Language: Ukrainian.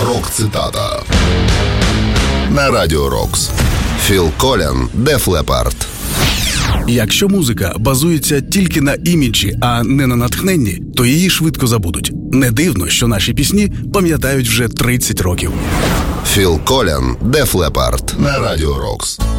Рок-цитата на Радіо Рокс. Філ Колін, Def Leppard. Якщо музика базується тільки на іміджі, а не на натхненні, то її швидко забудуть. Не дивно, що наші пісні пам'ятають вже 30 років. Філ Колін, Def Leppard на Радіо Рокс.